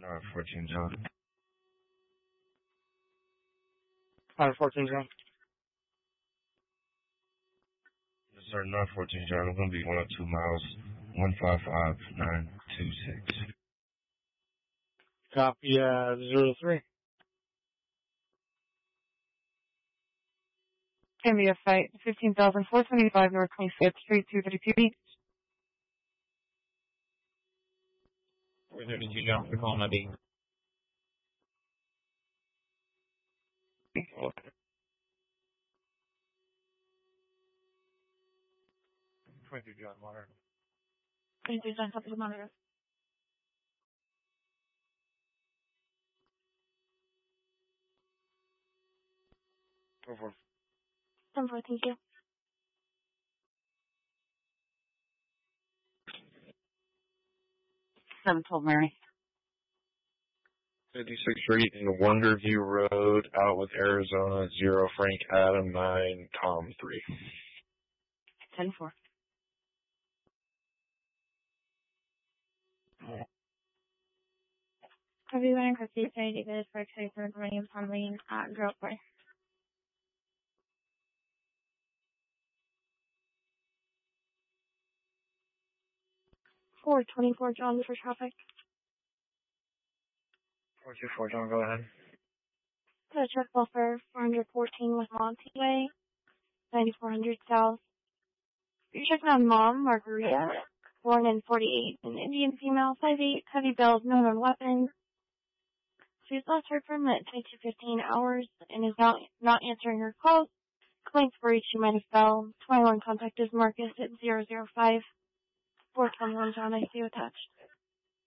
914 John. 914 John. Yes, sir, 914 John. I'm going to be 102 miles, 155926. Copy, 03. India Flight 15,425 North 25th Street, 232B. Where did you jump the call, Nadi? Okay. 22 John, monitor. 22 John, copy the monitor. Go for it. 10-4, thank you. 712 Mary. 56th Street in Wonderview Road, Outlet, Arizona, 0 Frank Adam 9 Tom 3. 10-4. Have you been in custody today, David, for excitement running upon lane at Girl Play? 424 John for traffic. 424 John, go ahead. The check buffer 414 with Monty Way, 9400 South. You're checking on Mom, Margarita, born in 48, an Indian female, 5'8", heavy build, no known weapons. She's last heard from at 22:15 hours and is not answering her calls. Complaints worried she might have fell. 21 contact is Marcus at 005. 421 John, I see you attached.